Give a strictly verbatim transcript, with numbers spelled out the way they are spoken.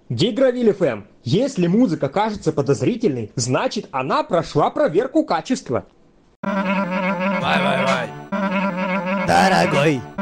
Гигровиль эф эм. Если музыка кажется подозрительной, значит она прошла проверку качества. Вай, вай, вай. Дорогой,